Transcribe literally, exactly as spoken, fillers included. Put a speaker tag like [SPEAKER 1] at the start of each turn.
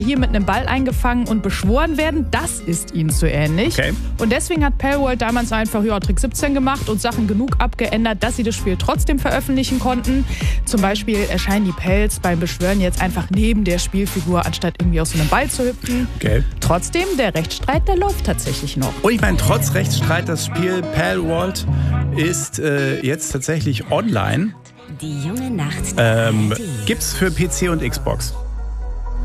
[SPEAKER 1] hier mit einem Ball eingefangen und beschworen werden, das ist ihnen zu ähnlich.
[SPEAKER 2] Okay.
[SPEAKER 1] Und deswegen hat Palworld damals einfach ja, Trick siebzehn gemacht und Sachen genug abgeändert, dass sie das Spiel trotzdem veröffentlichen konnten. Zum Beispiel erscheinen die Pals beim Beschwören jetzt einfach neben der Spielfigur, anstatt irgendwie aus so einem Ball zu hüpfen.
[SPEAKER 2] Okay.
[SPEAKER 1] Trotzdem, der Rechtsstreit, der läuft tatsächlich noch.
[SPEAKER 2] Und ich meine, trotz Rechtsstreit, das Spiel Palworld ist äh, jetzt tatsächlich online.
[SPEAKER 3] Die junge Nacht.
[SPEAKER 2] Ähm, gibt's für P C und Xbox.